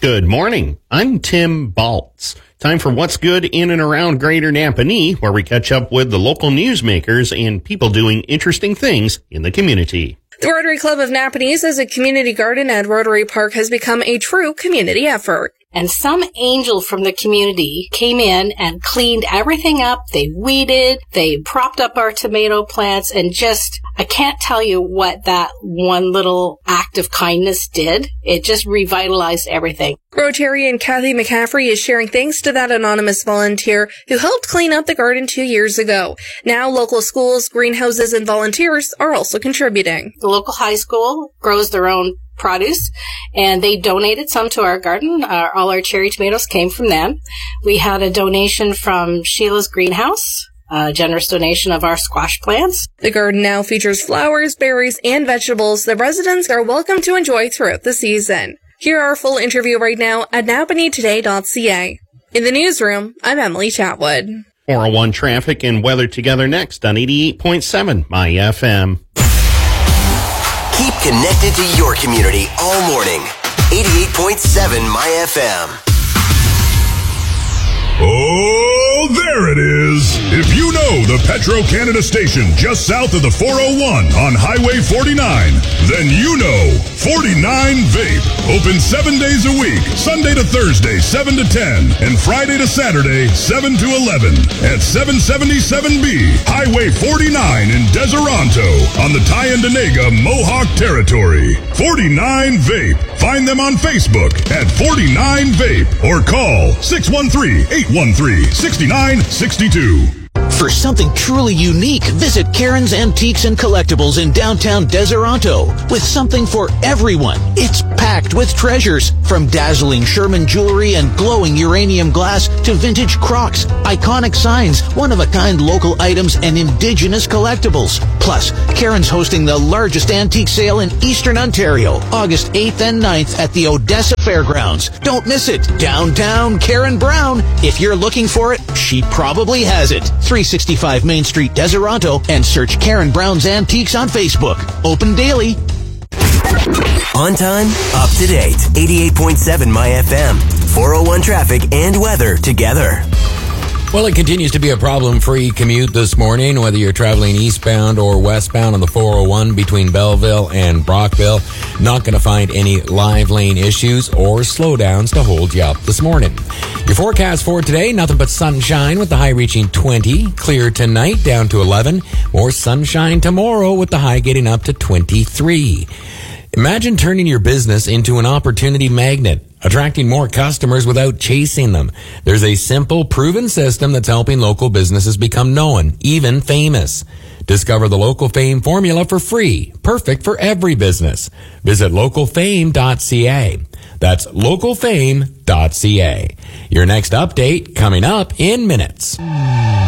Good morning. I'm Tim Baltz. Time for What's Good in and around Greater Napanee, where we catch up with the local newsmakers and people doing interesting things in the community. The Rotary Club of Napanee says a community garden at Rotary Park has become a true community effort. And some angel from the community came in and cleaned everything up. They weeded, they propped up our tomato plants, and just, I can't tell you what that one little act of kindness did. It just revitalized everything. Rotarian Kathy McCaffrey is sharing thanks to that anonymous volunteer who helped clean up the garden 2 years ago. Now local schools, greenhouses, and volunteers are also contributing. The local high school grows their own produce, and they donated some to our garden. All our cherry tomatoes came from them. We had a donation from Sheila's Greenhouse, a generous donation of our squash plants. The garden now features flowers, berries, and vegetables that residents are welcome to enjoy throughout the season. Hear our full interview right now at napaneetoday.ca. In the newsroom, I'm Emily Chatwood. 401 traffic and weather together next on 88.7 My FM. Keep connected to your community all morning. 88.7 My FM. Oh, there it is. If you know the Petro-Canada station just south of the 401 on Highway 49, then you know 49 Vape. Open 7 days a week, Sunday to Thursday, 7 to 10, and Friday to Saturday, 7 to 11, at 777B, Highway 49 in Deseronto, on the Tyendinaga Mohawk Territory. 49 Vape. Find them on Facebook at 49 Vape or call 613-813-6962. For something truly unique, visit Karen's Antiques and Collectibles in downtown Deseronto with something for everyone. It's packed with treasures, from dazzling Sherman jewelry and glowing uranium glass to vintage Crocs, iconic signs, one-of-a-kind local items, and indigenous collectibles. Plus, Karen's hosting the largest antique sale in Eastern Ontario, August 8th and 9th at the Odessa Fairgrounds. Don't miss it. Downtown Karen Brown. If you're looking for it, she probably has it. 365 Main Street, Deseronto, and search Karen Brown's Antiques on Facebook. Open daily. On time, up to date. 88.7 My FM. 401 traffic and weather together. Well, it continues to be a problem-free commute this morning, whether you're traveling eastbound or westbound on the 401 between Belleville and Brockville. Not going to find any live lane issues or slowdowns to hold you up this morning. Your forecast for today, nothing but sunshine with the high reaching 20. Clear tonight down to 11. More sunshine tomorrow with the high getting up to 23. Imagine turning your business into an opportunity magnet, attracting more customers without chasing them. There's a simple, proven system that's helping local businesses become known, even famous. Discover the Local Fame formula for free, perfect for every business. Visit localfame.ca. That's localfame.ca. Your next update coming up in minutes.